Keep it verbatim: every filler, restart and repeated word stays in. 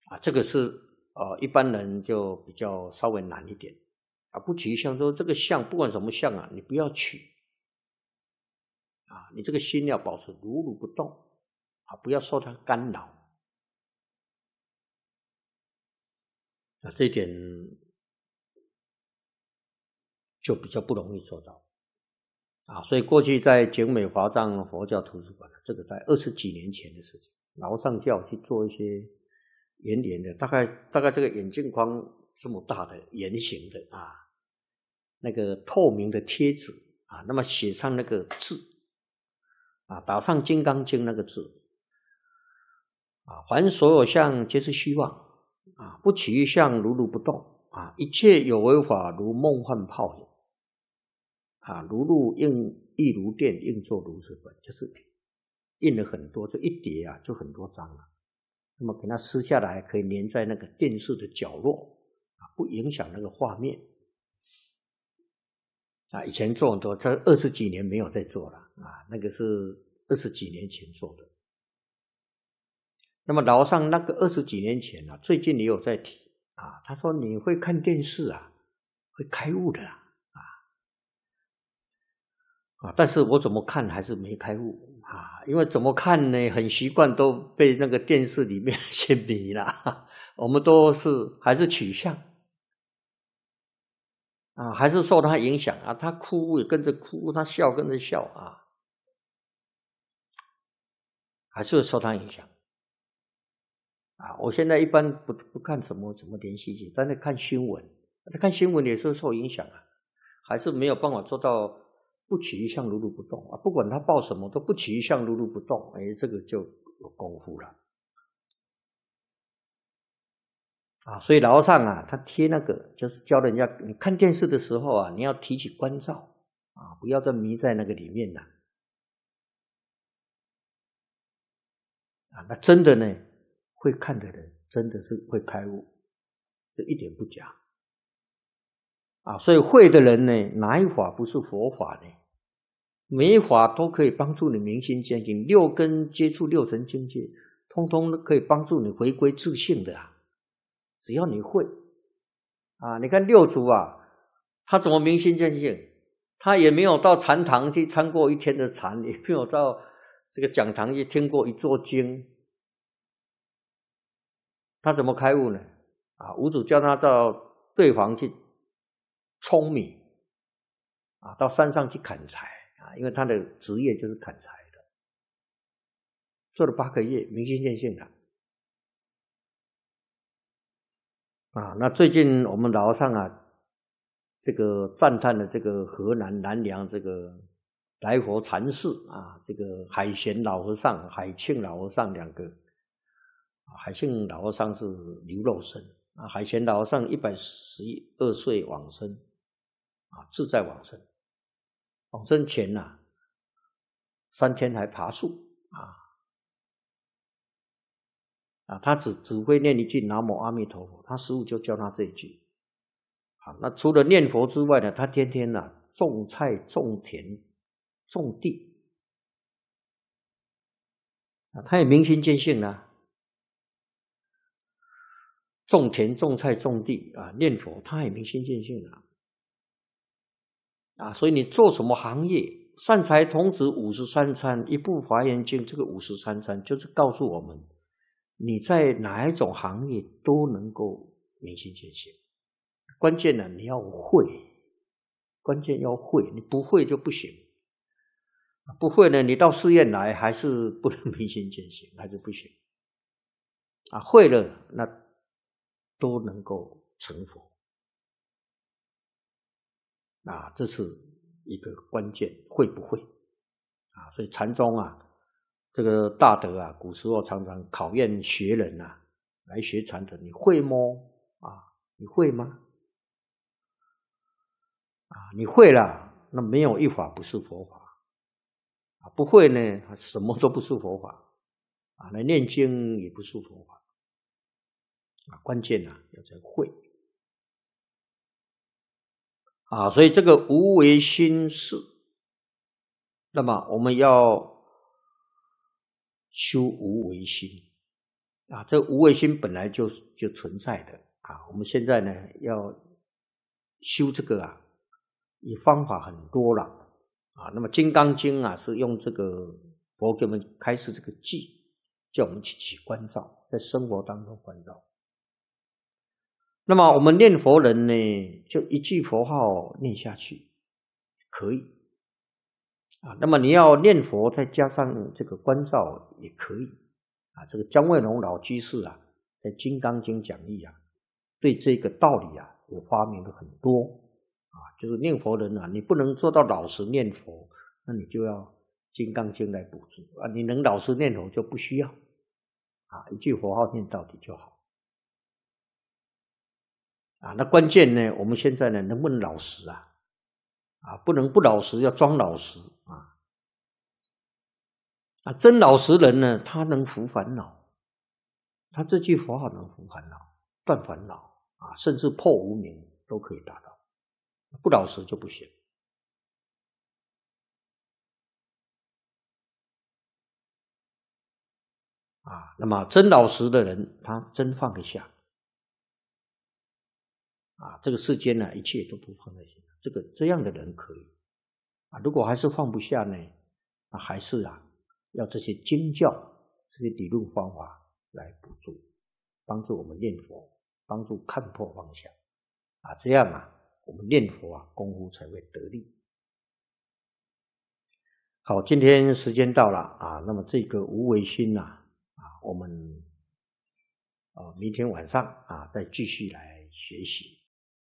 啊，这个是呃一般人就比较稍微难一点啊。不取相说这个相不管什么相啊，你不要取啊，你这个心要保持如如不动啊，不要受它干扰啊，这一点就比较不容易做到啊。所以过去在景美华藏佛教图书馆，这个在二十几年前的事情，老上教去做一些圆圆的，大概大概这个眼镜框这么大的圆形的啊，那个透明的贴纸啊，那么写上那个字啊，打上《金刚经》那个字啊，凡所有相皆是虚妄啊，不起于相如如不动啊，一切有为法如梦幻泡影啊，如露应亦如电，应作如是观，就是印了很多，就一叠啊，就很多张了。那么给它撕下来，可以粘在那个电视的角落啊，不影响那个画面啊。以前做很多，这二十几年没有再做了啊，那个是二十几年前做的。那么老上那个二十几年前啊，最近也有在提啊，他说你会看电视啊，会开悟的啊。啊，但是我怎么看还是没开悟啊，因为怎么看呢，很习惯都被那个电视里面先迷了，我们都是还是取向啊，还是受他影响啊，他哭也跟着哭，他笑跟着笑啊，还是受他影响啊。我现在一般不不看什么什么连续剧，但是看新闻，看新闻也是受影响啊，还是没有办法做到不起于相如如不动啊，不管他报什么都不起于相如如不动，哎，这个就有功夫了啊。所以老和尚啊，他贴那个就是教人家，你看电视的时候啊，你要提起关照啊，不要再迷在那个里面了啊。那真的呢，会看的人真的是会开悟，这一点不假啊。所以会的人呢，哪一法不是佛法呢？每一法都可以帮助你明心见性，六根接触六尘境界，通通可以帮助你回归自性的啊。只要你会啊，你看六祖啊，他怎么明心见性？他也没有到禅堂去参过一天的禅，也没有到这个讲堂去听过一座经，他怎么开悟呢？啊，五祖叫他到对房去舂米啊，到山上去砍柴啊，因为他的职业就是砍柴的，做了八个月，明心见性了。啊，那最近我们老和尚啊，这个赞叹的这个河南南梁这个来佛禅寺啊，这个海贤老和尚、海庆老和尚两个，海庆老和尚是流肉身啊，海贤老和尚一百一十二岁往生啊，自在往生。往生前呐、啊，三天还爬树啊。啊，他只只会念一句南无阿弥陀佛，他师父就教他这一句。啊，那除了念佛之外呢，他天天啊种菜、种田、种地，啊，他也明心见性了、啊。种田、种菜、种地啊，念佛，他也明心见性了、啊。啊，所以你做什么行业，善财童子五十三参，一部华严经，这个五十三参就是告诉我们。你在哪一种行业都能够明心见性，关键呢你要会，关键要会，你不会就不行。不会呢，你到寺院来还是不能明心见性，还是不行。啊，会了那都能够成佛。啊，这是一个关键，会不会？啊，所以禅宗啊。这个大德啊，古时候常常考验学人啊，来学禅的，你会吗？啊，你会吗？啊，你会了，那没有一法不是佛法啊，不会呢，什么都不是佛法啊，来念经也不是佛法啊，关键啊要在会啊，所以这个无为心事，那么我们要修无为心啊，这无为心本来就就存在的啊。我们现在呢要修这个啊，也方法很多了啊。那么《金刚经》啊是用这个佛给我们开示这个偈，叫我们去起观照，在生活当中观照。那么我们念佛人呢，就一句佛号念下去，可以啊。那么你要念佛，再加上这个观照也可以啊。这个姜惠龙老居士啊，在《金刚经》讲义啊，对这个道理啊，也发明了很多啊。就是念佛人啊，你不能做到老实念佛，那你就要《金刚经》来补助啊。你能老实念佛就不需要啊，一句佛号念到底就好。啊，那关键呢，我们现在呢，能不能老实啊？啊，不能不老实，要装老实啊！啊，真老实人呢，他能伏烦恼，他这句佛号能伏烦恼、断烦恼啊，甚至破无明都可以达到。不老实就不行啊。那么真老实的人，他真放得下。啊，这个世间呢，一切都不放在心上，这个这样的人可以啊。如果还是放不下呢，那还是啊，要这些经教、这些理论方法来补助，帮助我们念佛，帮助看破放下啊。这样啊，我们念佛啊，功夫才会得力。好，今天时间到了啊，那么这个无为心呐，啊，我们啊明天晚上啊再继续来学习。